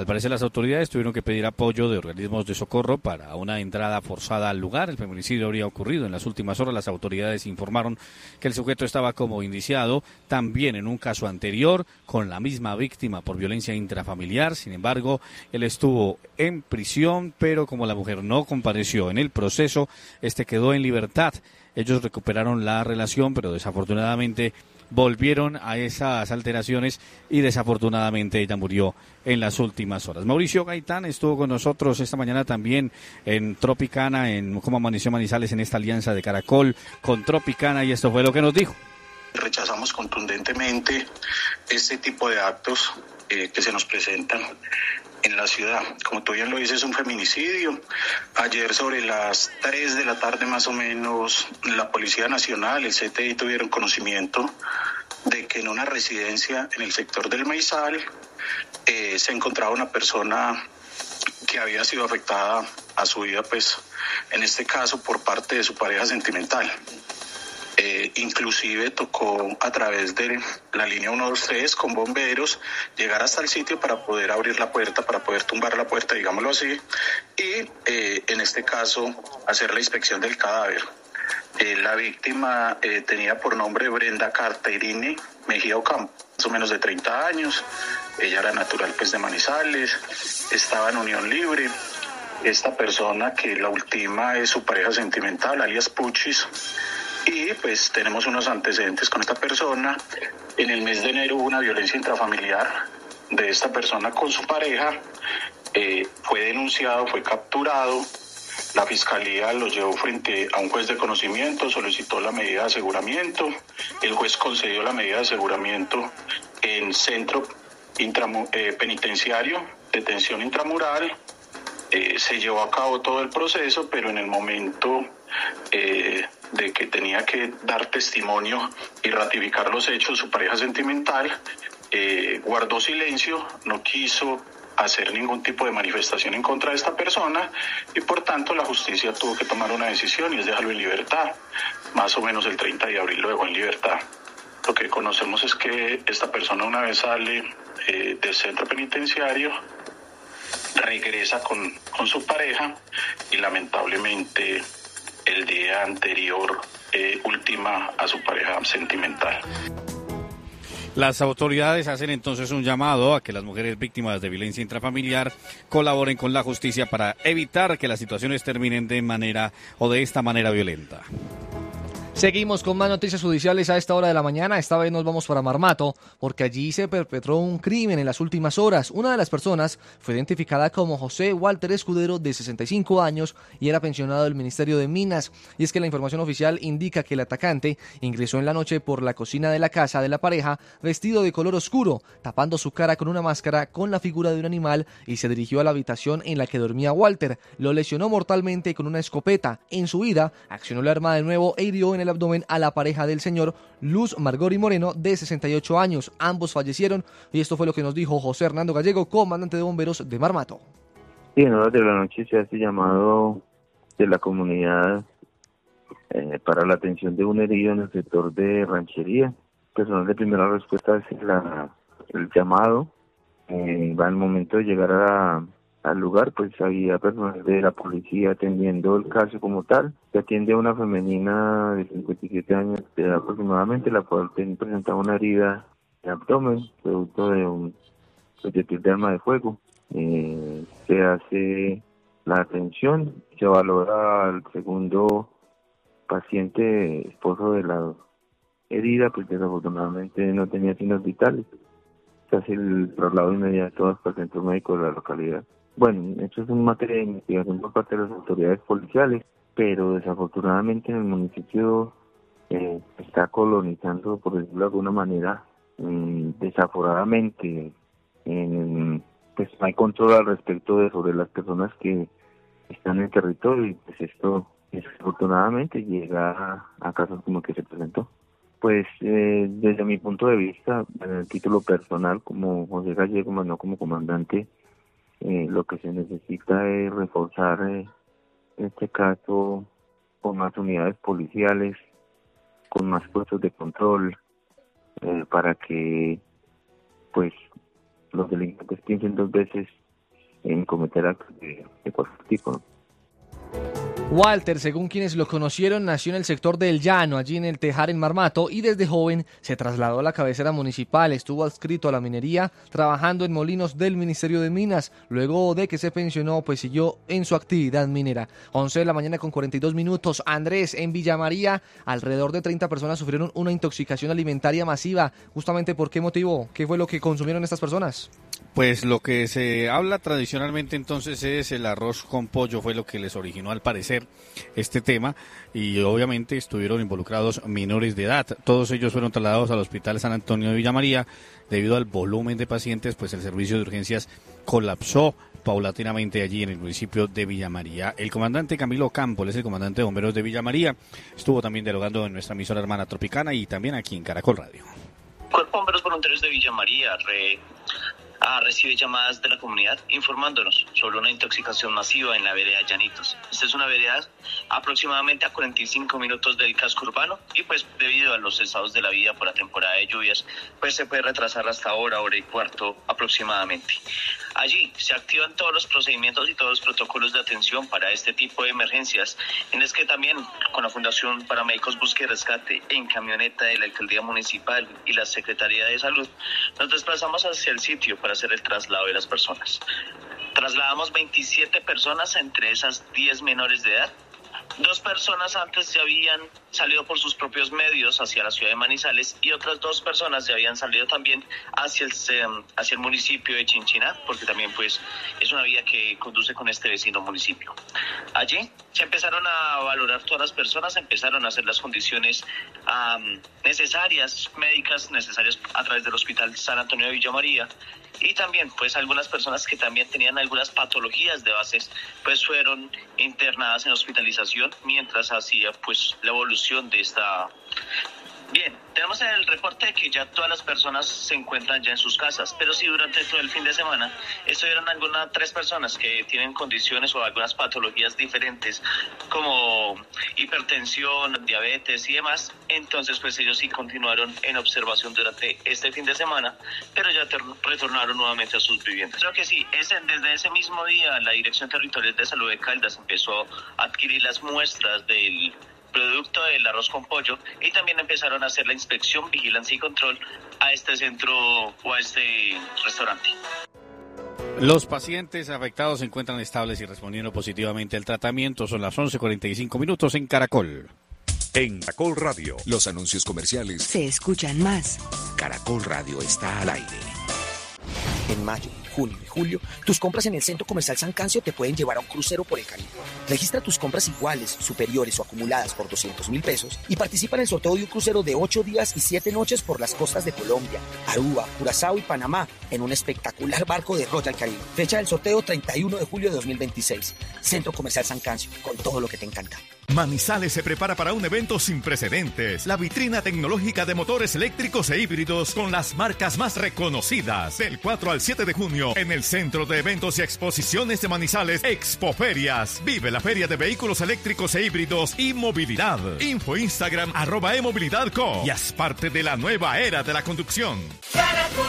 Al parecer las autoridades tuvieron que pedir apoyo de organismos de socorro para una entrada forzada al lugar. El feminicidio habría ocurrido en las últimas horas. Las autoridades informaron que el sujeto estaba como indiciado también en un caso anterior con la misma víctima por violencia intrafamiliar. Sin embargo, él estuvo en prisión, pero como la mujer no compareció en el proceso, quedó en libertad. Ellos recuperaron la relación, pero desafortunadamente volvieron a esas alteraciones y desafortunadamente ella murió en las últimas horas. Mauricio Gaitán estuvo con nosotros esta mañana también en Tropicana, en Cómo Amaneció Manizales, en esta alianza de Caracol con Tropicana, y esto fue lo que nos dijo. Rechazamos contundentemente este tipo de actos que se nos presentan en la ciudad. Como tú bien lo dices, es un feminicidio. Ayer sobre las 3 de la tarde más o menos, la Policía Nacional, el CTI, tuvieron conocimiento de que en una residencia en el sector del Maizal se encontraba una persona que había sido afectada a su vida, pues en este caso por parte de su pareja sentimental. Inclusive tocó a través de la línea 123 con bomberos llegar hasta el sitio para poder abrir la puerta, para poder tumbar la puerta, digámoslo así, y en este caso hacer la inspección del cadáver. La víctima tenía por nombre Brenda Carterine Mejía Ocampo, más o menos de 30 años. Ella era natural pues de Manizales, estaba en unión libre. Esta persona que la ultima es su pareja sentimental, alias Puchis. Y pues tenemos unos antecedentes con esta persona. En el mes de enero hubo una violencia intrafamiliar de esta persona con su pareja. Fue denunciado, fue capturado. La fiscalía lo llevó frente a un juez de conocimiento, solicitó la medida de aseguramiento. El juez concedió la medida de aseguramiento en centro penitenciario, detención intramural. Se llevó a cabo todo el proceso, pero en el momento de que tenía que dar testimonio y ratificar los hechos, su pareja sentimental guardó silencio, no quiso hacer ningún tipo de manifestación en contra de esta persona y por tanto la justicia tuvo que tomar una decisión y es dejarlo en libertad. Más o menos el 30 de abril lo dejó en libertad. Lo que conocemos es que esta persona, una vez sale del centro penitenciario, regresa con su pareja y lamentablemente el día anterior ultima a su pareja sentimental. Las autoridades hacen entonces un llamado a que las mujeres víctimas de violencia intrafamiliar colaboren con la justicia para evitar que las situaciones terminen de esta manera violenta. Seguimos con más noticias judiciales a esta hora de la mañana. Esta vez nos vamos para Marmato, porque allí se perpetró un crimen en las últimas horas. Una de las personas fue identificada como José Walter Escudero, de 65 años, y era pensionado del Ministerio de Minas. Y es que la información oficial indica que el atacante ingresó en la noche por la cocina de la casa de la pareja, vestido de color oscuro, tapando su cara con una máscara con la figura de un animal, y se dirigió a la habitación en la que dormía Walter. Lo lesionó mortalmente con una escopeta. En su huida, accionó el arma de nuevo e hirió en el abdomen a la pareja del señor, Luz Margori Moreno, de 68 años. Ambos fallecieron y esto fue lo que nos dijo José Hernando Gallego, comandante de bomberos de Marmato. Sí, en horas de la noche se hace llamado de la comunidad para la atención de un herido en el sector de Ranchería. Personal de primera respuesta hace el llamado. Al momento de llegar al lugar, pues había personal de la policía atendiendo el caso como tal. Se atiende a una femenina de 57 años de edad aproximadamente, la cual presentaba una herida en abdomen, producto de un proyectil de arma de fuego. Se hace la atención, se valora al segundo paciente, esposo de la herida, pues desafortunadamente no tenía signos vitales. Se hace el traslado inmediato hasta el centro médico de la localidad. Bueno, esto es una materia de investigación por parte de las autoridades policiales, pero desafortunadamente en el municipio está colonizando, por decirlo de alguna manera, desaforadamente. Pues no hay control al respecto sobre las personas que están en el territorio y pues esto desafortunadamente llega a casos como que se presentó. Pues desde mi punto de vista, en el título personal como José Gallego, más no como comandante, lo que se necesita es reforzar este caso con más unidades policiales, con más puestos de control, para que pues los delincuentes piensen dos veces en cometer actos de cualquier tipo, ¿no? Walter, según quienes lo conocieron, nació en el sector del Llano, allí en el Tejar, en Marmato, y desde joven se trasladó a la cabecera municipal. Estuvo adscrito a la minería, trabajando en molinos del Ministerio de Minas. Luego de que se pensionó, pues siguió en su actividad minera. 11 de la mañana con 42 minutos. Andrés, en Villa María, alrededor de 30 personas sufrieron una intoxicación alimentaria masiva. ¿Justamente por qué motivo? ¿Qué fue lo que consumieron estas personas? Pues lo que se habla tradicionalmente entonces es el arroz con pollo, fue lo que les originó al parecer este tema, y obviamente estuvieron involucrados menores de edad. Todos ellos fueron trasladados al Hospital San Antonio de Villa María. Debido al volumen de pacientes, pues el servicio de urgencias colapsó paulatinamente allí en el municipio de Villa María. El comandante Camilo Campo, es el comandante de bomberos de Villa María, estuvo también dialogando en nuestra emisora hermana Tropicana y también aquí en Caracol Radio. Cuerpo de Bomberos Voluntarios de Villa María recibe llamadas de la comunidad informándonos sobre una intoxicación masiva en la vereda Llanitos. Esta es una vereda aproximadamente a 45 minutos del casco urbano y pues debido a los estados de la vida por la temporada de lluvias, pues se puede retrasar hasta hora y cuarto aproximadamente. Allí se activan todos los procedimientos y todos los protocolos de atención para este tipo de emergencias, en es que también con la Fundación Paramédicos Búsqueda y Rescate en camioneta de la Alcaldía Municipal y la Secretaría de Salud, nos desplazamos hacia el sitio para hacer el traslado de las personas. Trasladamos 27 personas, entre esas 10 menores de edad. 2 personas antes ya habían salido por sus propios medios hacia la ciudad de Manizales y otras 2 personas ya habían salido también hacia el municipio de Chinchiná, porque también pues es una vía que conduce con este vecino municipio. Allí se empezaron a valorar todas las personas, empezaron a hacer las condiciones necesarias, médicas necesarias a través del Hospital San Antonio de Villa María. Y también, pues, algunas personas que también tenían algunas patologías de bases, pues, fueron internadas en hospitalización mientras hacía, pues, la evolución de esta. Bien, tenemos el reporte de que ya todas las personas se encuentran ya en sus casas, pero sí durante todo el fin de semana estuvieron algunas 3 personas que tienen condiciones o algunas patologías diferentes como hipertensión, diabetes y demás. Entonces pues ellos sí continuaron en observación durante este fin de semana, pero ya retornaron nuevamente a sus viviendas. Creo que sí, desde ese mismo día la Dirección Territorial de Salud de Caldas empezó a adquirir las muestras del producto del arroz con pollo y también empezaron a hacer la inspección, vigilancia y control a este centro o a este restaurante. Los pacientes afectados se encuentran estables y respondiendo positivamente al tratamiento. Son las 11:45 minutos en Caracol. En Caracol Radio, los anuncios comerciales se escuchan más. Caracol Radio está al aire. En mayo, junio y julio, tus compras en el Centro Comercial San Cancio te pueden llevar a un crucero por el Caribe. Registra tus compras iguales, superiores o acumuladas por 200.000 pesos y participa en el sorteo de un crucero de 8 días y 7 noches por las costas de Colombia, Aruba, Curazao y Panamá en un espectacular barco de Royal Caribe. Fecha del sorteo 31 de julio de 2026. Centro Comercial San Cancio, con todo lo que te encanta. Manizales se prepara para un evento sin precedentes. La vitrina tecnológica de motores eléctricos e híbridos con las marcas más reconocidas. Del 4 al 7 de junio en el Centro de Eventos y Exposiciones de Manizales, Expoferias. Vive la feria de vehículos eléctricos e híbridos y movilidad. Info Instagram @emovilidadco y haz parte de la nueva era de la conducción. Caracol